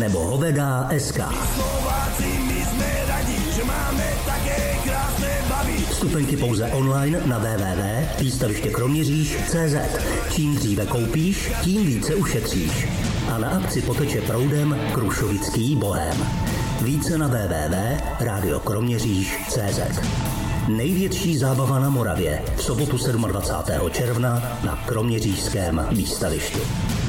nebo Hovedá SK. Vstupenky pouze online na www.výstavištěkroměříž.cz. Čím dříve koupíš, tím více ušetříš. A na akci poteče proudem Krušovický bohém. Více na www.radiokroměříž.cz. Největší zábava na Moravě v sobotu 27. června na Kroměřížském výstavišti.